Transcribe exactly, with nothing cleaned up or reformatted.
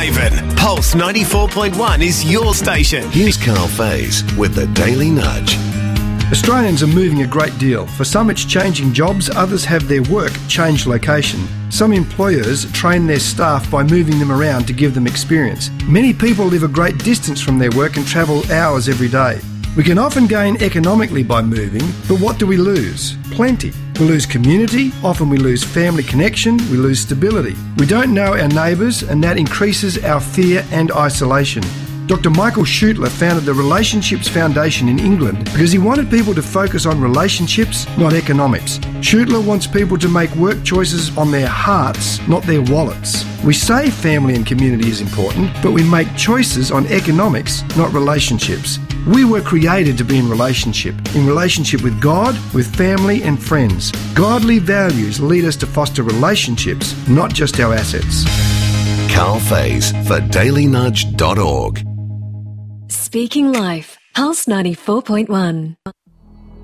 Whitehaven. Pulse ninety-four point one is your station. Here's Carl Faze with the Daily Nudge. Australians are moving a great deal. For some it's changing jobs, others have their work change location. Some employers train their staff by moving them around to give them experience. Many people live a great distance from their work and travel hours every day. We can often gain economically by moving, but what do we lose? Plenty. We lose community, often we lose family connection, we lose stability. We don't know our neighbours and that increases our fear and isolation. Doctor Michael Schutler founded the Relationships Foundation in England because he wanted people to focus on relationships, not economics. Schutler wants people to make work choices on their hearts, not their wallets. We say family and community is important, but we make choices on economics, not relationships. We were created to be in relationship, in relationship with God, with family and friends. Godly values lead us to foster relationships, not just our assets. Carl Faze for daily nudge dot org. Speaking Life, Pulse ninety-four point one.